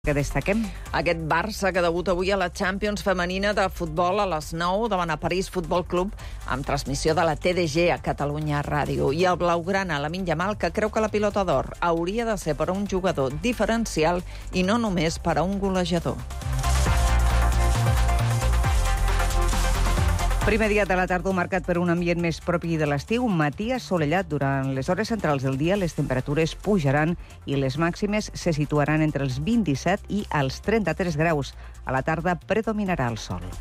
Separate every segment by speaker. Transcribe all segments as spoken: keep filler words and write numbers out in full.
Speaker 1: Que destaquem.
Speaker 2: Aquest Barça que debuta avui a la Champions femenina de futbol a les nou davant a París Futbol Club amb transmissió de la T D G a Catalunya Ràdio. I el blaugrana, Lamine Yamal, que creu que la pilota d'or hauria de ser per a un jugador diferencial i no només per a un golejador.
Speaker 1: Primer dia de la tardor marcat per un ambient més propi de l'estiu, matí assolellat. Durant les hores centrals del dia les temperatures pujaran i les màximes se situaran entre els vint-i-set i els trenta-tres graus. A la tarda predominarà el sol.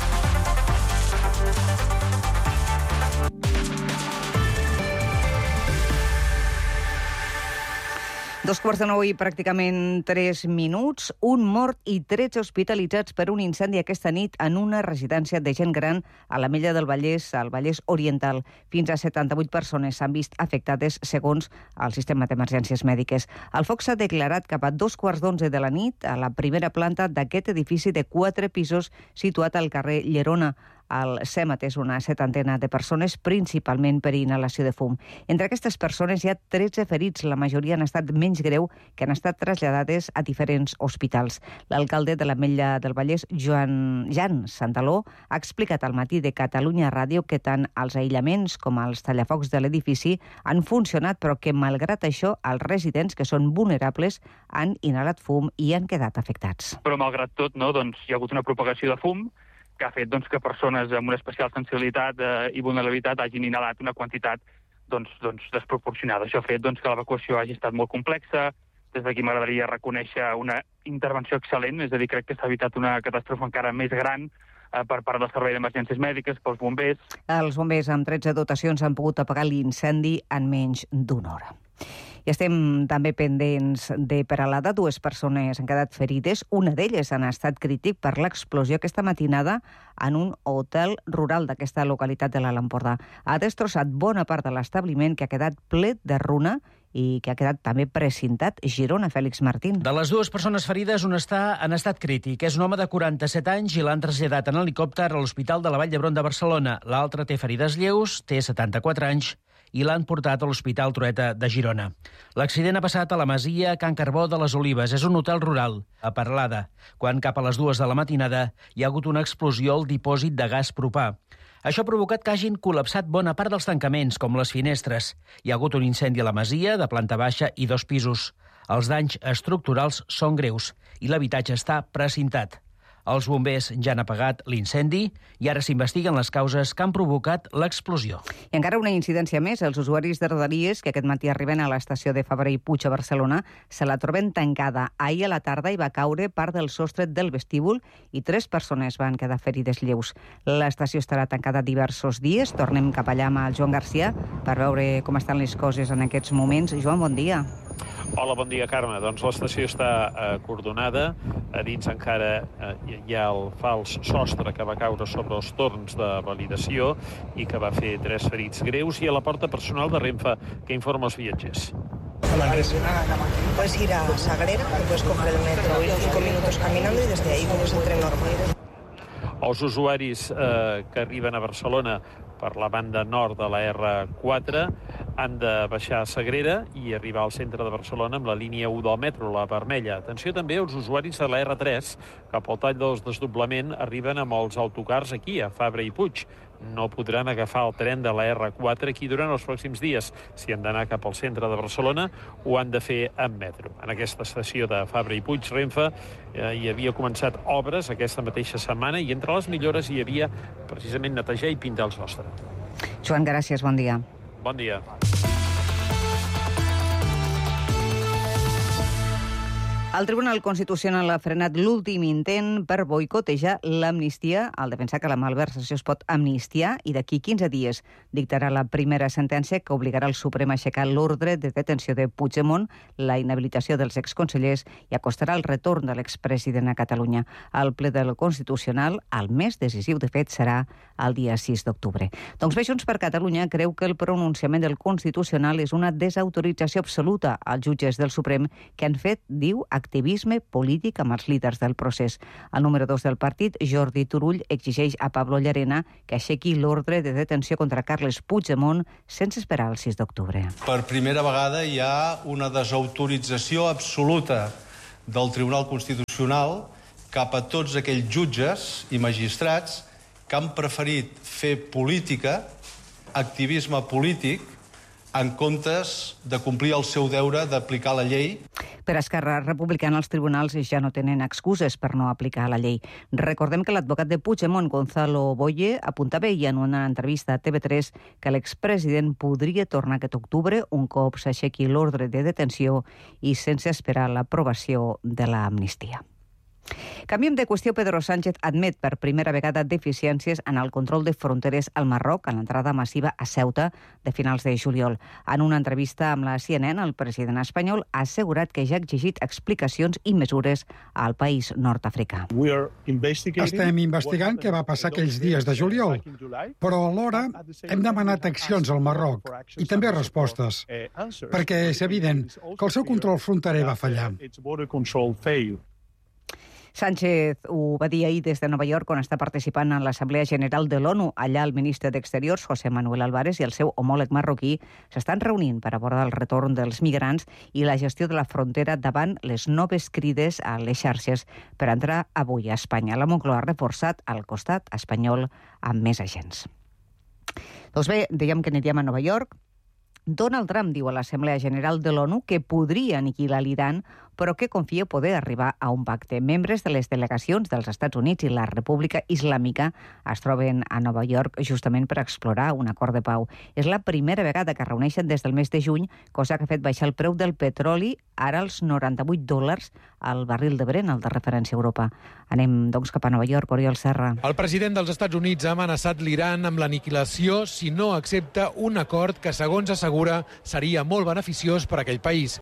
Speaker 1: Dos quarts de nou i pràcticament tres minuts. Un mort i tretze hospitalitzats per un incendi aquesta nit en una residència de gent gran a l'Ametlla del Vallès, al Vallès Oriental. Fins a setanta-vuit persones s'han vist afectades segons el sistema d'emergències mèdiques. El foc s'ha declarat cap a dos quarts d'onze de la nit a la primera planta d'aquest edifici de quatre pisos situat al carrer Llerona. Al C E M A T és una setantena de persones, principalment per inhalació de fum. Entre aquestes persones hi ha tretze ferits, la majoria han estat menys greu, que han estat traslladades a diferents hospitals. L'alcalde de l'Ametlla del Vallès, Joan Jan Santaló, ha explicat al matí de Catalunya Ràdio que tant els aïllaments com els tallafocs de l'edifici han funcionat, però que, malgrat això, els residents, que són vulnerables, han inhalat fum i han quedat afectats.
Speaker 3: Però, malgrat tot, no, doncs, hi ha hagut una propagació de fum que ha fet doncs, que persones amb una especial sensibilitat eh, i vulnerabilitat hagin inhalat una quantitat doncs, doncs, desproporcionada. Això ha fet doncs, que l'evacuació hagi estat molt complexa. Des d'aquí m'agradaria reconèixer una intervenció excel·lent, és a dir, crec que s'ha evitat una catàstrofe encara més gran eh, per part del Servei d'Emergències Mèdiques, pels bombers.
Speaker 1: Els bombers amb tretze dotacions han pogut apagar l'incendi en menys d'una hora. I estem també pendents de Peralada. Dues persones han quedat ferides. Una d'elles ha estat crític per l'explosió aquesta matinada en un hotel rural d'aquesta localitat de l'Alt Empordà. Ha destrossat bona part de l'establiment, que ha quedat ple de runa i que ha quedat també precintat. Girona, Fèlix Martín.
Speaker 4: De les dues persones ferides, un està en estat crític. És un home de quaranta-set anys i l'han traslladat en helicòpter a l'Hospital de la Vall d'Hebron de Barcelona. L'altre té ferides lleus, té setanta-quatre anys i l'han portat a l'Hospital Trueta de Girona. L'accident ha passat a la masia Can Carbó de les Olives. És un hotel rural, a Peralada, quan cap a les dues de la matinada hi ha hagut una explosió al dipòsit de gas propà. Això ha provocat que hagin col·lapsat bona part dels tancaments, com les finestres. Hi ha hagut un incendi a la masia, de planta baixa i dos pisos. Els danys estructurals són greus i l'habitatge està precintat. Els bombers ja han apagat l'incendi i ara s'investiguen les causes que han provocat l'explosió.
Speaker 1: I encara una incidència més. Els usuaris de Rodalies que aquest matí arriben a l'estació de Fabra i Puig a Barcelona se la troben tancada. Ahir a la tarda hi va caure part del sostre del vestíbul i tres persones van quedar ferides lleus. L'estació estarà tancada diversos dies. Tornem cap allà amb el Joan Garcia per veure com estan les coses en aquests moments. Joan, bon dia.
Speaker 5: Hola, bon dia, Carme. Doncs l'estació està eh, cordonada. A dins encara eh, hi ha el fals sostre que va caure sobre els torns de validació i que va fer tres ferits greus, i a la porta personal de Renfe, que informa els viatgers.
Speaker 6: Puedes ir a Sagrera, puedes coger el metro y cinco minutos caminando y desde ahí coges el tren normal.
Speaker 5: Els usuaris eh, que arriben a Barcelona per la banda nord de la erra quatre han de baixar a Sagrera i arribar al centre de Barcelona amb la línia u del metro, la vermella. Atenció també als usuaris de la erra tres, que pel tall del desdoblament arriben amb els autocars aquí, a Fabra i Puig. No podran agafar el tren de la erra quatre aquí durant els pròxims dies. Si han d'anar cap al centre de Barcelona, ho han de fer en metro. En aquesta estació de Fabra i Puig, Renfe, eh, hi havia començat obres aquesta mateixa setmana i entre les millores hi havia precisament netejar i pintar el sostre.
Speaker 1: Joan, gràcies, bon dia.
Speaker 5: Bon dia.
Speaker 1: El Tribunal Constitucional ha frenat l'últim intent per boicotejar l'amnistia al defensar que la malversació es pot amnistiar i d'aquí quinze dies dictarà la primera sentència que obligarà el Suprem a aixecar l'ordre de detenció de Puigdemont, la inhabilitació dels exconsellers i acostarà el retorn de l'expresident a Catalunya. El ple del Constitucional, el més decisiu de fet, serà el dia sis d'octubre. Doncs bé, Junts per Catalunya creu que el pronunciament del Constitucional és una desautorització absoluta als jutges del Suprem que han fet, diu, activisme polític amb els líders del procés. El número dos del partit, Jordi Turull, exigeix a Pablo Llarena que aixequi l'ordre de detenció contra Carles Puigdemont sense esperar el sis d'octubre.
Speaker 7: Per primera vegada hi ha una desautorització absoluta del Tribunal Constitucional cap a tots aquells jutges i magistrats que han preferit fer política, activisme polític, en comptes de complir el seu deure d'aplicar la llei.
Speaker 1: Per Esquerra Republicana, els tribunals ja no tenen excuses per no aplicar la llei. Recordem que l'advocat de Puigdemont, Gonzalo Boye, apuntava ahir en una entrevista a T V tres que l'expresident podria tornar aquest octubre un cop s'aixequi l'ordre de detenció i sense esperar l'aprovació de l'amnistia. Canviem de qüestió. Pedro Sánchez admet per primera vegada deficiències en el control de fronteres al Marroc en l'entrada massiva a Ceuta de finals de juliol. En una entrevista amb la C N N, el president espanyol ha assegurat que ja ha exigit explicacions i mesures al país nord-africà.
Speaker 8: Estem investigant què va passar aquells dies de juliol, però alhora hem demanat accions al Marroc i també respostes, perquè és evident que el seu control fronterer va fallar.
Speaker 1: Sánchez ho va dir ahir des de Nova York, on està participant en l'Assemblea General de l'ONU. Allà el ministre d'Exteriors, José Manuel Álvarez, i el seu homòleg marroquí s'estan reunint per abordar el retorn dels migrants i la gestió de la frontera davant les noves crides a les xarxes per entrar avui a Espanya. La Moncloa ha reforçat al costat espanyol amb més agents. Doncs bé, dèiem que aniríem a Nova York. Donald Trump diu a l'Assemblea General de l'ONU que podria aniquilar l'Iran, però que confia poder arribar a un pacte. Membres de les delegacions dels Estats Units i la República Islàmica es troben a Nova York justament per explorar un acord de pau. És la primera vegada que es reuneixen des del mes de juny, cosa que ha fet baixar el preu del petroli, ara als noranta-vuit dòlars al barril de Brent, el de referència a Europa. Anem, doncs, cap a Nova York, Oriol Serra.
Speaker 9: El president dels Estats Units ha amenaçat l'Iran amb l'aniquilació si no accepta un acord que, segons assegura, seria molt beneficiós per a aquell país.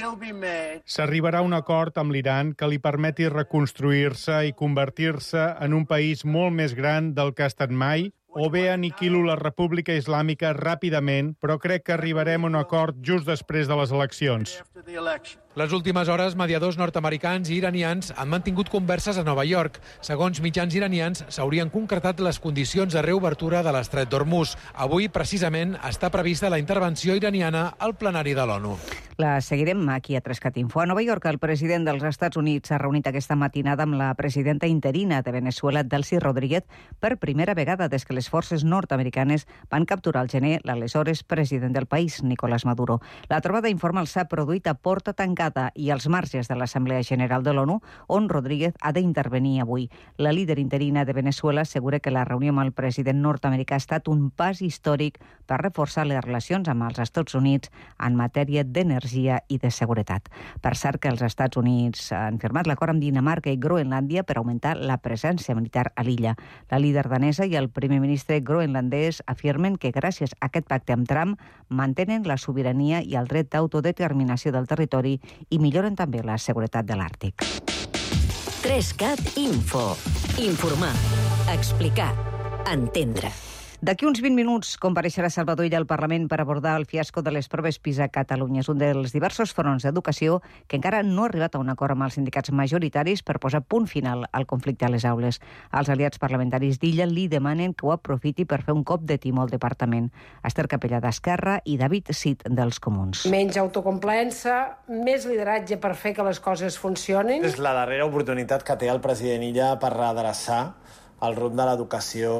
Speaker 10: S'arribarà a un acord amb l'Iran que li permeti reconstruir-se i convertir-se en un país molt més gran del que ha estat mai, o bé aniquilo la República Islàmica ràpidament, però crec que arribarem a un acord just després de les eleccions.
Speaker 9: Les últimes hores, mediadors nord-americans i iranians han mantingut converses a Nova York. Segons mitjans iranians, s'haurien concretat les condicions de reobertura de l'estret d'Hormuz. Avui, precisament, està prevista la intervenció iraniana al plenari de l'ONU.
Speaker 1: La seguirem aquí a Trescat Info. A Nova York, el president dels Estats Units s'ha reunit aquesta matinada amb la presidenta interina de Venezuela, Delcy Rodríguez, per primera vegada des que les forces nord-americanes van capturar al gener l'aleshores president del país, Nicolás Maduro. La trobada informal s'ha produït a porta tancada i als marges de l'Assemblea General de l'ONU, on Rodríguez ha d'intervenir avui. La líder interina de Venezuela assegura que la reunió amb el president nord-americà ha estat un pas històric per reforçar les relacions amb els Estats Units en matèria d'energia i de seguretat. Per cert, que els Estats Units han firmat l'acord amb Dinamarca i Groenlàndia per augmentar la presència militar a l'illa. La líder danesa i el primer ministre groenlandès afirmen que gràcies a aquest pacte amb Trump mantenen la sobirania i el dret d'autodeterminació del territori i milloren també la seguretat de l'Àrtic.
Speaker 11: Trescat Info. Informar, explicar, entendre.
Speaker 1: D'aquí uns vint minuts compareixerà Salvador Illa al Parlament per abordar el fiasco de les proves PISA a Catalunya. És un dels diversos fronts d'educació que encara no ha arribat a un acord amb els sindicats majoritaris per posar punt final al conflicte a les aules. Els aliats parlamentaris d'Illa li demanen que ho aprofiti per fer un cop de timó al departament. Esther Capella d'Esquerra i David Cid dels Comuns.
Speaker 12: Menys autocomplaença, més lideratge per fer que les coses funcionin.
Speaker 13: És la darrera oportunitat que té el president Illa per redreçar el rumb de l'educació.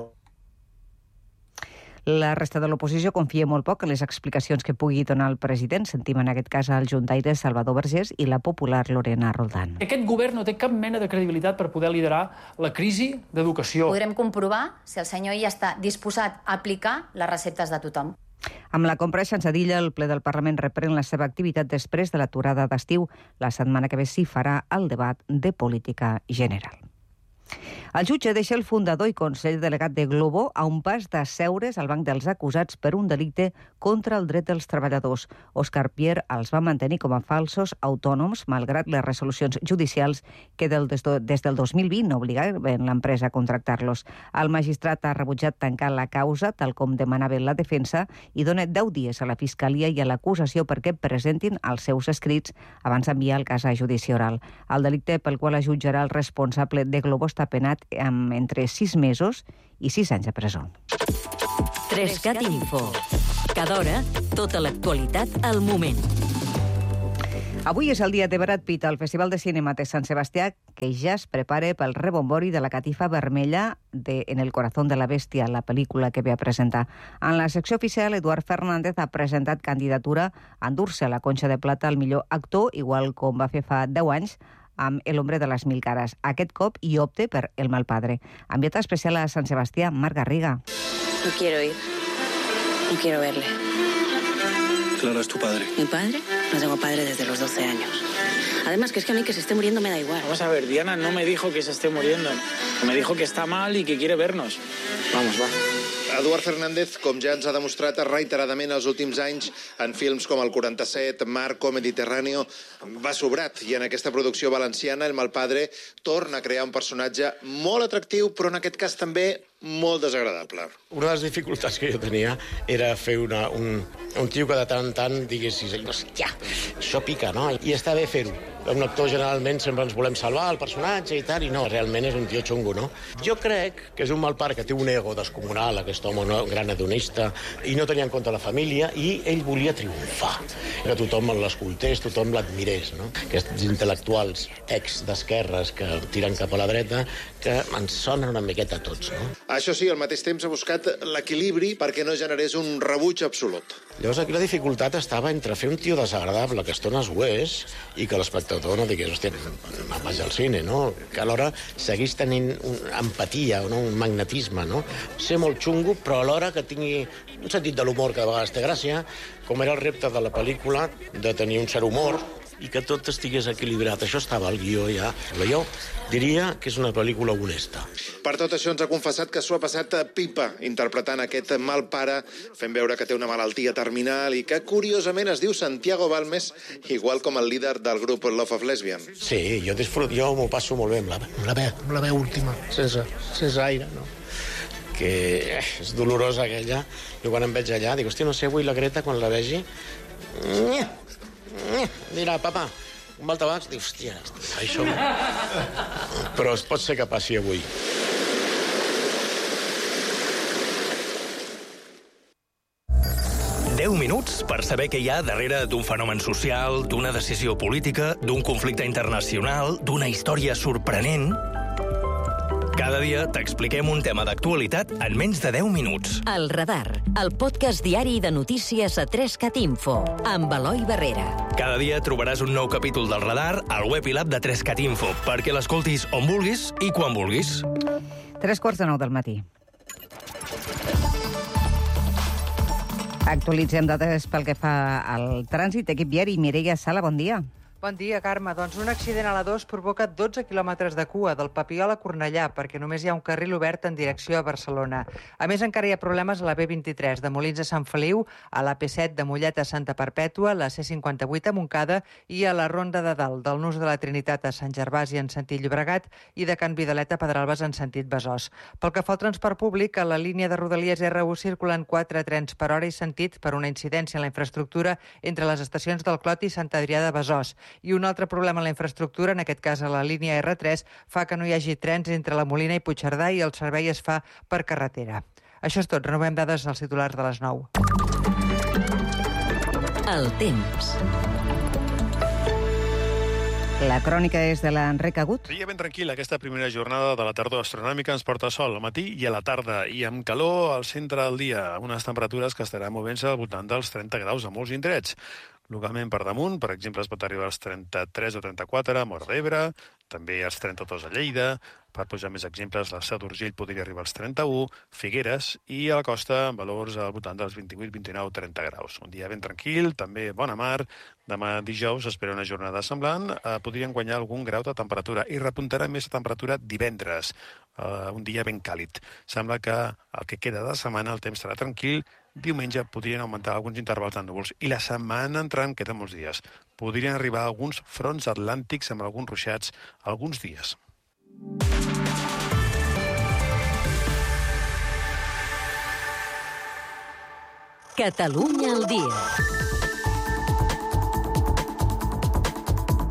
Speaker 1: La resta de l'oposició confia molt poc en les explicacions que pugui donar el president. Sentim en aquest cas el juntaire Salvador Vergés i la popular Lorena Roldán.
Speaker 14: Aquest govern no té cap mena de credibilitat per poder liderar la crisi d'educació.
Speaker 15: Podrem comprovar si el senyor Illa està disposat a aplicar les receptes de tothom.
Speaker 1: Amb la compareixença d'Illa, el ple del Parlament reprèn la seva activitat després de l'aturada d'estiu. La setmana que ve s'hi farà el debat de política general. El jutge deixa el fundador i consell delegat de Glovo a un pas d'asseure's al banc dels acusats per un delicte contra el dret dels treballadors. Òscar Pierre els va mantenir com a falsos autònoms, malgrat les resolucions judicials que del, des, des del dos mil vint obligaven l'empresa a contractar-los. El magistrat ha rebutjat tancar la causa, tal com demanava la defensa, i dona deu dies a la Fiscalia i a l'acusació perquè presentin els seus escrits abans d'enviar el cas a judici oral. El delicte pel qual es jutjarà el responsable de Glovo està penat amb entre sis mesos i sis anys de presó.
Speaker 11: Trescat Info. Cada hora, tota l'actualitat al moment.
Speaker 1: Avui és el dia de Brad Pitt al Festival de Cinema de Sant Sebastià, que ja es prepara pel rebombori de la catifa vermella de En el corazón de la bestia, la pel·lícula que ve a presentar. En la secció oficial, Eduard Fernández ha presentat candidatura a endur-se la Conxa de Plata al millor actor, igual com va fer fa deu anys, amb El hombre de las mil caras. Aquest cop hi opte per El mal padre. Enviat especial a Sant Sebastià, Marc Garriga.
Speaker 16: No quiero ir. No quiero verle.
Speaker 17: Clara es tu padre.
Speaker 16: ¿Mi padre? No tengo padre desde los doce años. Además, que es que a mí que se esté muriendo me da igual.
Speaker 18: Vamos a ver, Diana no me dijo que se esté muriendo. Me dijo que está mal y que quiere vernos. Vamos, va.
Speaker 19: Eduard Fernández, com ja ens ha demostrat reiteradament els últims anys en films com el quaranta-set, Marco, Mediterráneo, va sobrat. I en aquesta producció valenciana, El mal padre torna a crear un personatge molt atractiu, però en aquest cas també molt desagradable.
Speaker 20: Una de les dificultats que jo tenia era fer una, un, un tio que de tant en tant diguessis, hòstia, això pica, no? I està bé fer-ho. Un actor generalment sempre ens volem salvar el personatge i tal, i no, realment és un tio xungo, no? Jo crec que és un mal pare que té un ego descomunal, aquest home, no? Un gran hedonista, i no tenia en compte la família, i ell volia triomfar, que tothom l'escoltés, tothom l'admirés, no? Aquests intel·lectuals ex d'esquerres que tiren cap a la dreta, que ens sonen una miqueta a tots, no?
Speaker 19: Això sí, al mateix temps ha buscat l'equilibri perquè no generés un rebuig absolut.
Speaker 20: Llavors aquí la dificultat estava entre fer un tio desagradable, que a estones ho és, i que l'espectador no digués, hòstia, vaig al cine, no? Que alhora seguís tenint una empatia, no? Un magnetisme, no? Ser molt xungo, però alhora que tingui un sentit de l'humor que de vegades té gràcia, com era el repte de la pel·lícula, de tenir un cert humor, i que tot estigués equilibrat. Això estava al guió ja. Però jo diria que és una pel·lícula honesta.
Speaker 19: Per tot això ens ha confessat que s'ho ha passat a pipa interpretant aquest mal pare, fent veure que té una malaltia terminal i que, curiosament, es diu Santiago Balmes, igual com el líder del grup Love of Lesbian.
Speaker 20: Sí, jo disfruto, jo m'ho passo molt bé amb la, amb la, veu, amb la veu última, sense, sense aire, no? Que eh, és dolorosa aquella. Jo quan em veig allà dic, hòstia, no sé, avui la Greta, quan la vegi, dirà, papa, un mal tabac? Diu, hòstia, això... Però es pot ser que passi avui.
Speaker 21: deu minuts per saber què hi ha darrere d'un fenomen social, d'una decisió política, d'un conflicte internacional, d'una història sorprenent. Cada dia t'expliquem un tema d'actualitat en menys de deu minuts.
Speaker 11: El Radar, el podcast diari de notícies a tres cat info, amb Eloi Barrera.
Speaker 21: Cada dia trobaràs un nou capítol del Radar al web i l'app de tres cat info, perquè l'escoltis on vulguis i quan vulguis.
Speaker 1: Tres quarts de nou del matí. Actualitzem dades pel que fa al trànsit. Equip viari, Mireia Sala, bon dia.
Speaker 22: Bon dia, Carme. Doncs un accident a la dos provoca dotze quilòmetres de cua del Papiol a Cornellà, perquè només hi ha un carril obert en direcció a Barcelona. A més, encara hi ha problemes a la B vint-i-tres, de Molins a Sant Feliu, a la P set de Mollet a Santa Perpètua, la C cinquanta-vuit a Montcada i a la Ronda de Dalt, del Nus de la Trinitat a Sant Gervasi en sentit Llobregat i de Can Vidalet a Pedralbes en sentit Besòs. Pel que fa al transport públic, a la línia de Rodalies R u circulen quatre trens per hora i sentit per una incidència en la infraestructura entre les estacions del Clot i Sant Adrià de Besòs. I un altre problema en la infraestructura, en aquest cas a la línia R tres, fa que no hi hagi trens entre la Molina i Puigcerdà i el servei es fa per carretera. Això és tot. Renovem dades als titulars de les nou.
Speaker 11: El temps.
Speaker 1: La crònica és de l'Enric Agut.
Speaker 23: Dia ben tranquil, aquesta primera jornada de la tardor astronòmica ens porta sol al matí i a la tarda, i amb calor al centre del dia, unes temperatures que estaran movent-se al voltant dels trenta graus a molts indrets. Localment per damunt, per exemple, es pot arribar als trenta-tres o trenta-quatre a Móra d'Ebre, també als trenta-dos a Lleida, per posar més exemples, la Seu d'Urgell podria arribar als trenta-u, Figueres, i a la costa amb valors al voltant dels vint-i-vuit, vint-i-nou, trenta graus. Un dia ben tranquil, també bona mar. Demà dijous espera una jornada semblant, eh, podrien guanyar algun grau de temperatura i repuntarà més la temperatura divendres, eh, un dia ben càlid. Sembla que el que queda de setmana el temps serà tranquil. Diumenge podrien augmentar alguns intervals de núvols i la setmana entrant queden molts dies. Podrien arribar alguns fronts atlàntics amb alguns ruixats alguns dies.
Speaker 11: Catalunya al dia.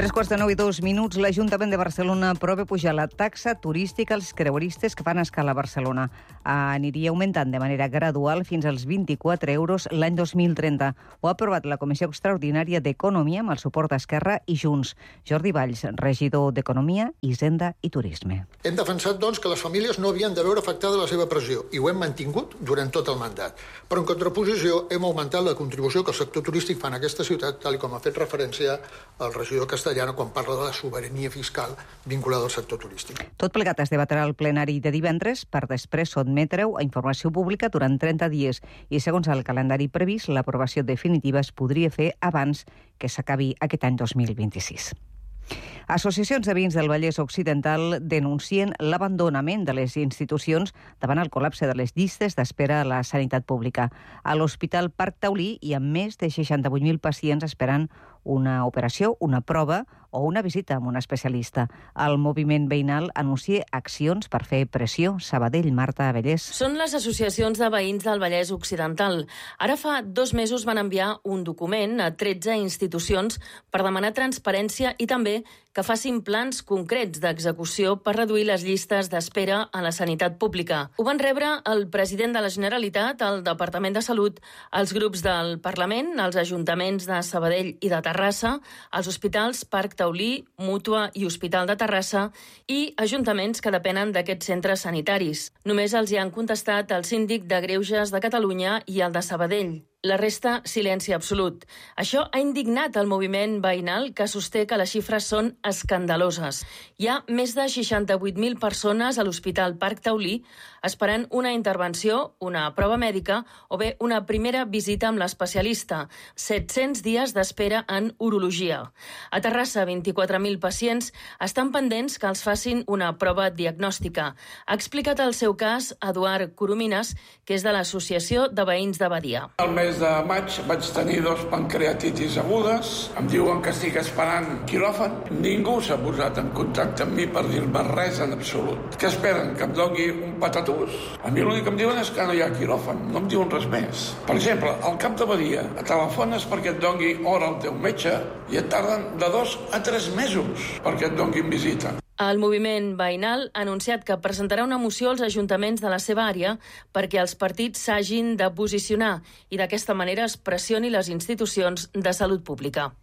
Speaker 1: Tres quarts de nou i dos minuts, l'Ajuntament de Barcelona aprova pujar la taxa turística als creueristes que fan escala a Barcelona. Aniria augmentant de manera gradual fins als vint-i-quatre euros l'any dos mil trenta. Ho ha aprovat la Comissió Extraordinària d'Economia amb el suport d'Esquerra i Junts. Jordi Valls, regidor d'Economia, Hisenda i Turisme.
Speaker 2: Hem defensat, doncs, que les famílies no havien de veure afectada la seva pressió i ho hem mantingut durant tot el mandat. Però en contraposició hem augmentat la contribució que el sector turístic fa en aquesta ciutat, tal com ha fet referència al regidor Castellano quan parla de la sobirania fiscal vinculada al sector turístic.
Speaker 1: Tot plegat es debatrà al plenari de divendres per després sotmetre-ho a informació pública durant trenta dies i, segons el calendari previst, l'aprovació definitiva es podria fer abans que s'acabi aquest any dos mil vint-i-sis. Associacions de veïns del Vallès Occidental denuncien l'abandonament de les institucions davant el col·lapse de les llistes d'espera a la sanitat pública. A l'Hospital Parc Taulí hi ha més de seixanta-vuit mil pacients esperant una operació, una prova o una visita amb un especialista. El moviment veïnal anuncia accions per fer pressió. Sabadell, Marta Abellés.
Speaker 3: Són les associacions de veïns del Vallès Occidental. Ara fa dos mesos van enviar un document a tretze institucions per demanar transparència i també que facin plans concrets d'execució per reduir les llistes d'espera a la sanitat pública. Ho van rebre el president de la Generalitat, el Departament de Salut, els grups del Parlament, els ajuntaments de Sabadell i de Terrassa, els hospitals Parc Taulí, Mútua i Hospital de Terrassa i ajuntaments que depenen d'aquests centres sanitaris. Només els hi han contestat el síndic de Greuges de Catalunya i el de Sabadell. La resta, silenci absolut. Això ha indignat el moviment veïnal, que sosté que les xifres són escandaloses. Hi ha més de seixanta-vuit mil persones a l'Hospital Parc Taulí esperant una intervenció, una prova mèdica o bé una primera visita amb l'especialista. set-cents dies d'espera en urologia. A Terrassa, vint-i-quatre mil pacients estan pendents que els facin una prova diagnòstica. Ha explicat el seu cas Eduard Coromines, que és de l'Associació de Veïns de Badia.
Speaker 4: El mes de maig vaig tenir dos pancreatitis agudes. Em diuen que estic esperant quiròfan. Ningú s'ha posat en contacte amb mi per dir-me res en absolut. Què esperen? Que em doni un patatús? A mi l'únic que em diuen és que no hi ha quiròfan. No em diuen res més. Per exemple, al cap de Badia, a telefones perquè et doni hora al teu metge i et tarden de dos a tres mesos perquè et donin visita.
Speaker 3: El moviment veïnal ha anunciat que presentarà una moció als ajuntaments de la seva àrea perquè els partits s'hagin de posicionar i d'aquesta manera es pressioni les institucions de salut pública.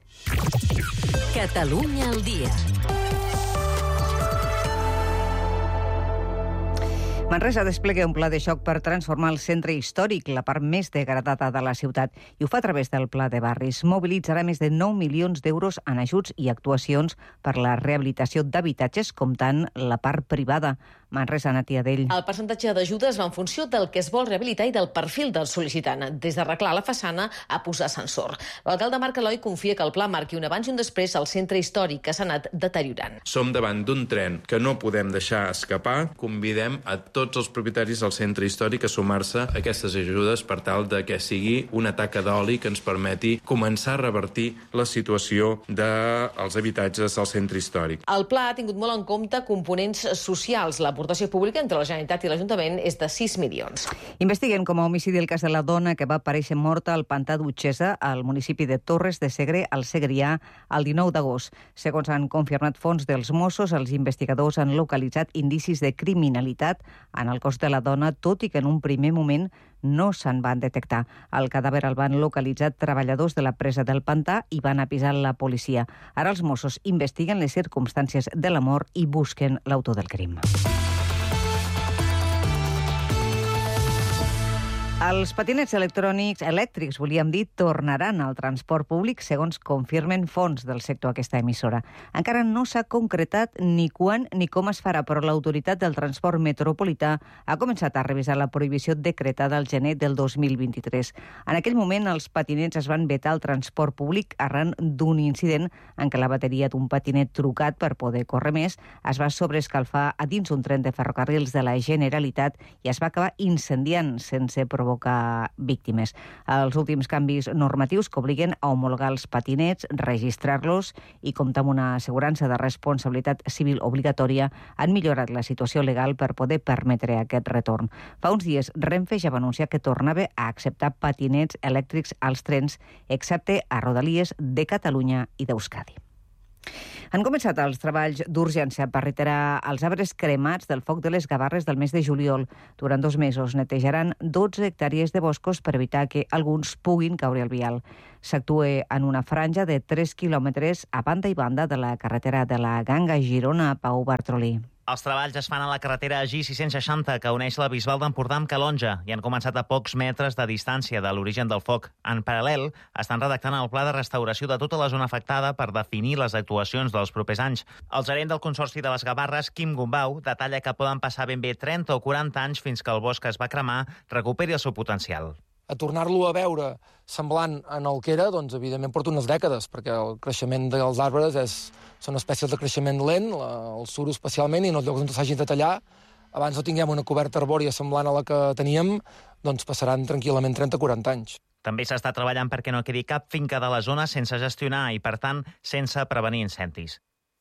Speaker 11: Catalunya al dia.
Speaker 1: Manresa desplega un pla de xoc per transformar el centre històric, la part més degradada de la ciutat, i ho fa a través del Pla de Barris. Mobilitzarà més de nou milions d'euros en ajuts i actuacions per la rehabilitació d'habitatges, comptant la part privada. Manresa, Natia Dell.
Speaker 24: El percentatge d'ajudes va en funció del que es vol rehabilitar i del perfil del sol·licitant, des d'arreglar la façana a posar ascensor. L'alcalde Marc Eloi confia que el pla marqui un abans i un després al centre històric, que s'ha anat deteriorant.
Speaker 25: Som davant d'un tren que no podem deixar escapar. Convidem a tots els propietaris del centre històric a sumar-se a aquestes ajudes per tal de que sigui una taca d'oli que ens permeti començar a revertir la situació dels habitatges del centre històric.
Speaker 24: El pla ha tingut molt en compte components socials. L'aportació pública entre la Generalitat i l'Ajuntament és de sis milions.
Speaker 1: Investiguen com a homicidi el cas de la dona que va aparèixer morta al pantà d'Utxesa, al municipi de Torres de Segre, al Segrià, el dinou d'agost. Segons han confirmat fonts dels Mossos, els investigadors han localitzat indicis de criminalitat en el cos de la dona, tot i que en un primer moment no se'n van detectar. El cadàver el van localitzar treballadors de la presa del pantà i van avisar la policia. Ara els Mossos investiguen les circumstàncies de la mort i busquen l'autor del crim. Els patinets electrònics elèctrics, volíem dir, tornaran al transport públic, segons confirmen fonts del sector aquesta emissora. Encara no s'ha concretat ni quan ni com es farà, però l'autoritat del transport metropolità ha començat a revisar la prohibició decretada al gener del dos mil vint-i-tres. En aquell moment, els patinets es van vetar al transport públic arran d'un incident en què la bateria d'un patinet trucat per poder córrer més es va sobreescalfar a dins un tren de ferrocarrils de la Generalitat i es va acabar incendiant sense provocar víctimes. Els últims canvis normatius que obliguen a homologar els patinets, registrar-los i comptar amb una assegurança de responsabilitat civil obligatòria han millorat la situació legal per poder permetre aquest retorn. Fa uns dies, Renfe ja va anunciar que tornava a acceptar patinets elèctrics als trens, excepte a Rodalies de Catalunya i d'Euskadi. Han començat els treballs d'urgència per retirar els arbres cremats del foc de les Gavarres del mes de juliol. Durant dos mesos netejaran dotze hectàrees de boscos per evitar que alguns puguin caure al vial. S'actua en una franja de tres quilòmetres a banda i banda de la carretera de la Ganga Girona a Pau Bartrolí.
Speaker 5: Els treballs es fan a la carretera G sis cents seixanta, que uneix la Bisbal d'Empordà amb Calonja, i han començat a pocs metres de distància de l'origen del foc. En paral·lel, estan redactant el pla de restauració de tota la zona afectada per definir les actuacions dels propers anys. El gerent del Consorci de les Gavarres, Quim Gombau, detalla que poden passar ben bé trenta o quaranta anys fins que el bosc es va cremar recuperi el seu potencial.
Speaker 6: A tornar-lo a veure semblant en el que era, doncs, evidentment, porta unes dècades, perquè el creixement dels arbres és, són espècies de creixement lent, la, el suro especialment, i en els llocs on s'hagin de tallar, abans no tinguem una coberta arbòria semblant a la que teníem, doncs passaran tranquil·lament trenta o quaranta anys.
Speaker 5: També s'està treballant perquè no quedi cap finca de la zona sense gestionar i, per tant, sense prevenir incendis.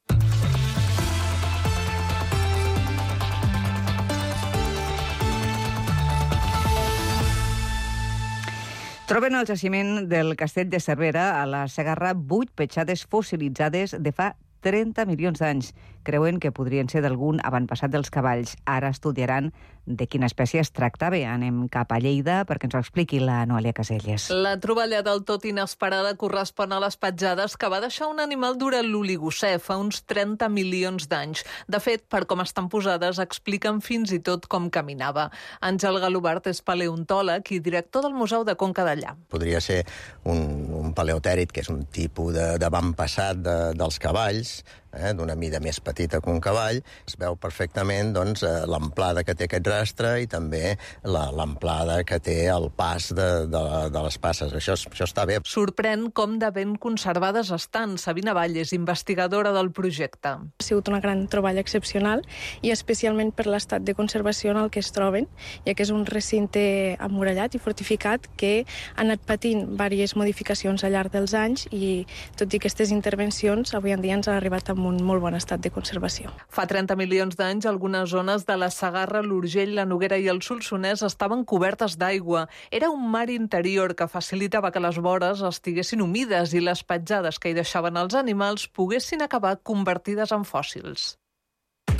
Speaker 1: Troben al jaciment del Castell de Cervera, a la Segarra, vuit petjades fossilitzades de fa trenta milions d'anys. Creuen que podrien ser d'algun avantpassat dels cavalls. Ara estudiaran de quina espècie es tractava. Anem cap a Lleida perquè ens ho expliqui la Noelia Caselles.
Speaker 7: La troballa del tot inesperada correspon a les petjades que va deixar un animal durant l'Oligocè fa uns trenta milions d'anys. De fet, per com estan posades, expliquen fins i tot com caminava. Àngel Galobart és paleontòleg i director del Museu de Conca d'Allà.
Speaker 8: Podria ser un, un paleotèrid, que és un tipus d'avantpassat de, dels cavalls, eh, d'una mida més petita que un cavall. Es veu perfectament doncs, l'amplada que té aquest rastre i també l'amplada que té el pas de, de, de les passes. Això, això està bé.
Speaker 7: Sorprèn com de ben conservades estan. Sabina Valles, investigadora del projecte.
Speaker 10: Ha sigut una gran troballa excepcional i especialment per l'estat de conservació en el que es troben, ja que és un recinte emmurallat i fortificat que ha anat patint diverses modificacions al llarg dels anys i, tot i aquestes intervencions, avui en dia ens ha arribat amb un molt bon estat de conservació.
Speaker 7: Fa trenta milions d'anys, algunes zones de la Segarra, l'Urgell, la Noguera i el Solsonès estaven cobertes d'aigua. Era un mar interior que facilitava que les vores estiguessin humides i les petjades que hi deixaven els animals poguessin acabar convertides en fòssils.